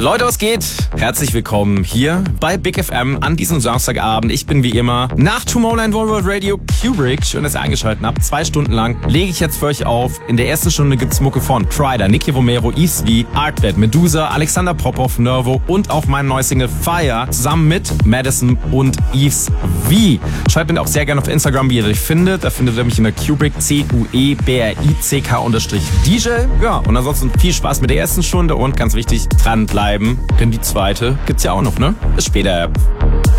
Leute, was geht? Herzlich willkommen hier bei Big FM an diesem Samstagabend. Ich bin wie immer nach Tomorrowland World Radio Kubrick. Schön, dass ihr eingeschaltet habt. 2 Stunden lang lege ich jetzt für euch auf. In der ersten Stunde gibt's Mucke von Tryder, Nicky Romero, Yves V, Artbed, Medusa, Alexander Popov, Nervo und auch mein neues Single Fire zusammen mit Madison und Yves V. Schreibt mir auch sehr gerne auf Instagram, wie ihr euch findet. Da findet ihr mich in der Kubrick, CUEBRICK_DJ. Ja, und ansonsten viel Spaß mit der ersten Stunde und ganz wichtig, dranbleiben, denn die zweite gibt's ja auch noch, ne? Bis später.